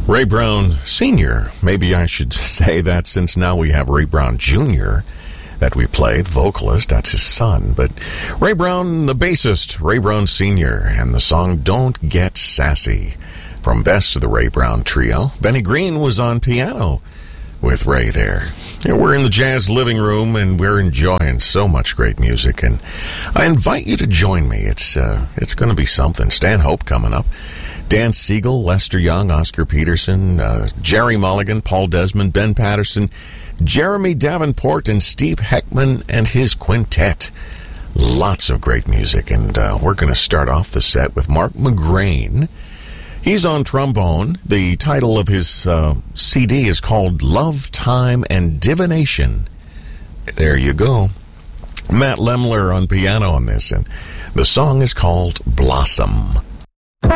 Ray Brown Sr. Maybe I should say that since now we have Ray Brown Jr. that we play, the vocalist, that's his son. But Ray Brown, the bassist, Ray Brown Sr., and the song Don't Get Sassy from Best of the Ray Brown Trio. Benny Green was on piano with Ray there. And we're in the jazz living room, and we're enjoying so much great music. And I invite you to join me. It's going to be something. Stanhope coming up. Dan Siegel, Lester Young, Oscar Peterson, Jerry Mulligan, Paul Desmond, Ben Patterson, Jeremy Davenport, and Steve Heckman and his quintet. Lots of great music, and we're going to start off the set with Mark McGrain. He's on trombone. The title of his CD is called Love, Time, and Divination. There you go. Matt Lemler on piano on this, and the song is called Blossom.